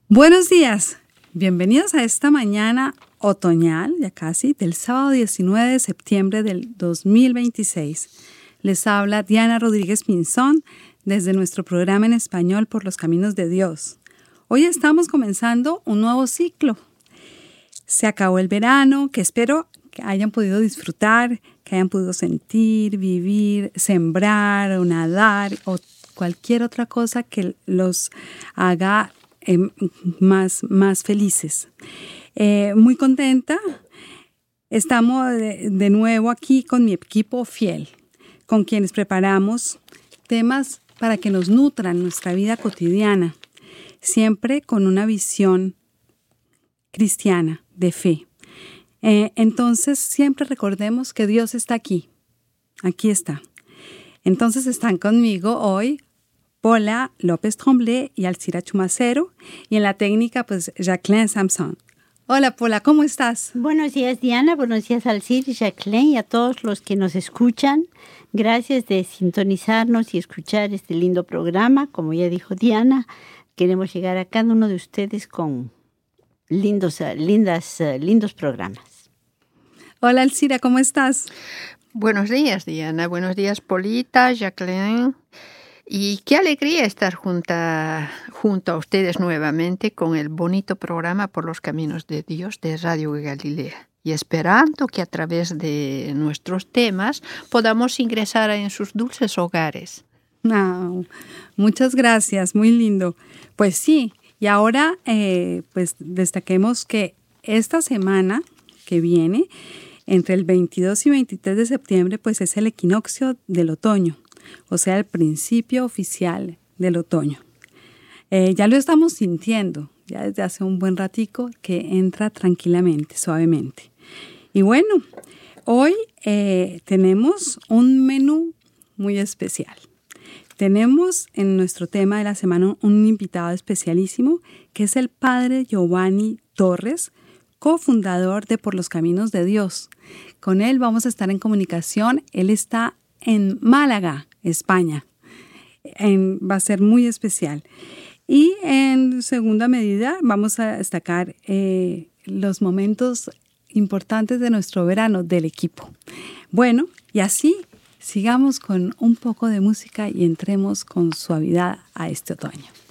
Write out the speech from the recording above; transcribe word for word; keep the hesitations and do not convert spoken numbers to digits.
Buenos días, bienvenidos a esta mañana otoñal, ya casi, del sábado diecinueve de septiembre del dos mil veintiséis. Les habla Diana Rodríguez Pinzón desde nuestro programa en español Por los Caminos de Dios. Hoy estamos comenzando un nuevo ciclo. Se acabó el verano, que espero que hayan podido disfrutar, que hayan podido sentir, vivir, sembrar o nadar o cualquier otra cosa que los haga Eh, más, más felices. Eh, muy contenta. Estamos de, de nuevo aquí con mi equipo fiel, con quienes preparamos temas para que nos nutran nuestra vida cotidiana, siempre con una visión cristiana de fe. Eh, entonces, siempre recordemos que Dios está aquí. Aquí está. Entonces, están conmigo hoy Paula López Tremblay y Alcira Chumacero, y en la técnica, pues, Jacqueline Samson. Hola, Paula, ¿cómo estás? Buenos días, Diana. Buenos días, Alcira y Jacqueline, y a todos los que nos escuchan. Gracias de sintonizarnos y escuchar este lindo programa. Como ya dijo Diana, queremos llegar a cada uno de ustedes con lindos, lindas, lindos programas. Hola, Alcira, ¿cómo estás? Buenos días, Diana. Buenos días, Polita, Jacqueline. Y qué alegría estar junta, junto a ustedes nuevamente con el bonito programa Por los Caminos de Dios de Radio Galilea. Y esperando que a través de nuestros temas podamos ingresar en sus dulces hogares. Oh, muchas gracias, muy lindo. Pues sí, y ahora eh, pues destaquemos que esta semana que viene, entre el veintidós y veintitrés de septiembre, pues es el equinoccio del otoño. O sea, el principio oficial del otoño. Eh, ya lo estamos sintiendo, ya desde hace un buen ratico, que entra tranquilamente, suavemente. Y bueno, hoy eh, tenemos un menú muy especial. Tenemos en nuestro tema de la semana un invitado especialísimo, que es el padre Giovanni Torres, cofundador de Por los Caminos de Dios. Con él vamos a estar en comunicación. Él está en Málaga, España. En, va a ser muy especial. Y en segunda medida vamos a destacar eh, los momentos importantes de nuestro verano del equipo. Bueno, y así sigamos con un poco de música y entremos con suavidad a este otoño.